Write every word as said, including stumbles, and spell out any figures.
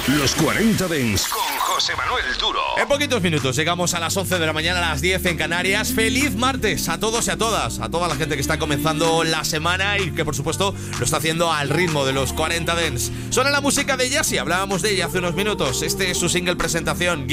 Los cuarenta Dance con José Manuel Duro. En poquitos minutos llegamos a las once de la mañana, a las diez en Canarias. ¡Feliz martes a todos y a todas! A toda la gente que está comenzando la semana y que, por supuesto, lo está haciendo al ritmo de los cuarenta Dance. Suena la música de Yassi, hablábamos de ella hace unos minutos. Este es su single presentación.